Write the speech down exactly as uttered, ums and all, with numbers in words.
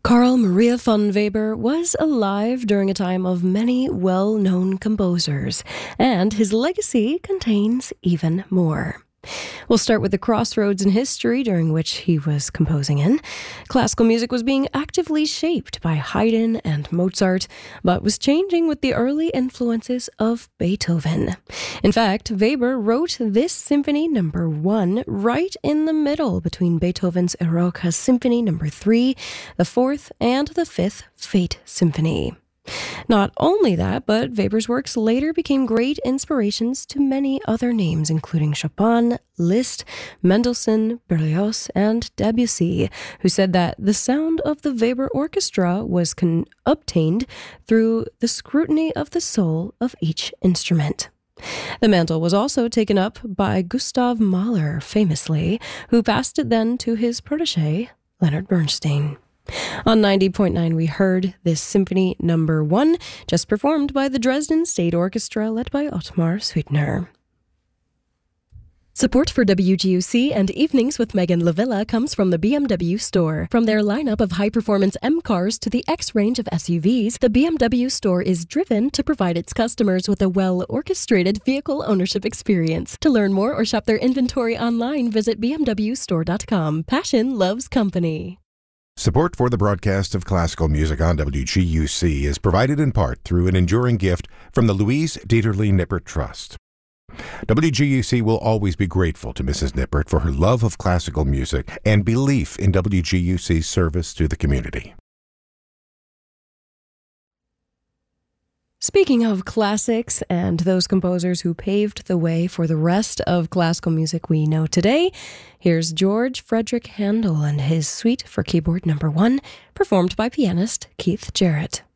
Carl Maria von Weber was alive during a time of many well-known composers, and his legacy contains even more. We'll start with the crossroads in history during which he was composing in. Classical music was being actively shaped by Haydn and Mozart, but was changing with the early influences of Beethoven. In fact, Weber wrote this Symphony Number One right in the middle between Beethoven's Eroica Symphony Number Three, the Fourth, and the Fifth Fate Symphony. Not only that, but Weber's works later became great inspirations to many other names, including Chopin, Liszt, Mendelssohn, Berlioz, and Debussy, who said that the sound of the Weber orchestra was con- obtained through the scrutiny of the soul of each instrument. The mantle was also taken up by Gustav Mahler, famously, who passed it then to his protege, Leonard Bernstein. On ninety point nine, we heard this Symphony Number One, just performed by the Dresden State Orchestra, led by Ottmar Suitner. Support for W G U C and Evenings with Megan Lavilla comes from the B M W store. From their lineup of high-performance M cars to the X range of S U Vs, the B M W store is driven to provide its customers with a well-orchestrated vehicle ownership experience. To learn more or shop their inventory online, visit b m w store dot com. Passion loves company. Support for the broadcast of classical music on W G U C is provided in part through an enduring gift from the Louise Dieterle Nippert Trust. W G U C will always be grateful to Missus Nippert for her love of classical music and belief in W G U C's service to the community. Speaking of classics and those composers who paved the way for the rest of classical music we know today, here's George Frederick Handel and his Suite for Keyboard Number One, performed by pianist Keith Jarrett.